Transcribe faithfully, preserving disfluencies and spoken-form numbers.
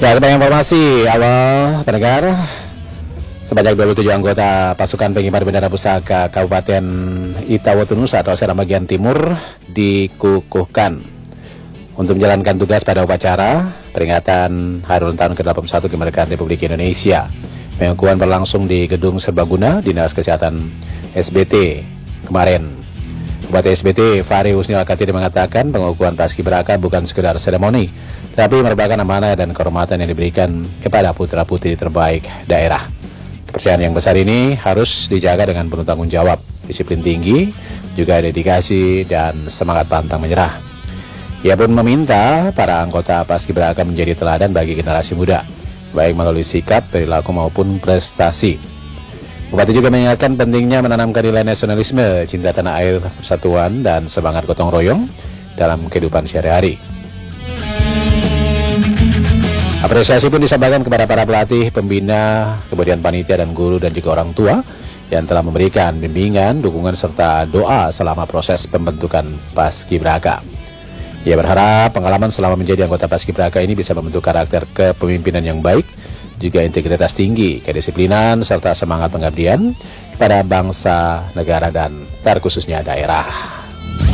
Ya, sebagai informasi awal pendengar, sebanyak dua puluh tujuh anggota pasukan pengibar bendera pusaka Kabupaten Itawotunusa atau Serang bagian timur dikukuhkan untuk menjalankan tugas pada upacara peringatan Hari Ulang Tahun ke delapan puluh satu Kemerdekaan Republik Indonesia. Pengukuhan berlangsung di Gedung Serbaguna Dinas Kesehatan S B T kemarin. Bupati S B T Fahri Husni Al-Katiri mengatakan pengukuhan Paskibraka bukan sekedar seremoni, tapi merupakan amanah dan kehormatan yang diberikan kepada putra-putri terbaik daerah. Kepercayaan yang besar ini harus dijaga dengan penuh tanggung jawab, disiplin tinggi, juga dedikasi dan semangat pantang menyerah. Ia pun meminta para anggota Paskibraka menjadi teladan bagi generasi muda, baik melalui sikap, perilaku maupun prestasi. Bupati juga mengingatkan pentingnya menanamkan nilai nasionalisme, cinta tanah air, persatuan, dan semangat gotong royong dalam kehidupan sehari-hari. Apresiasi pun disampaikan kepada para pelatih, pembina, kemudian panitia dan guru dan juga orang tua yang telah memberikan bimbingan, dukungan serta doa selama proses pembentukan Paskibraka. Ia berharap pengalaman selama menjadi anggota Paskibraka ini bisa membentuk karakter kepemimpinan yang baik, juga integritas tinggi, kedisiplinan serta semangat pengabdian kepada bangsa, negara dan terkhususnya daerah.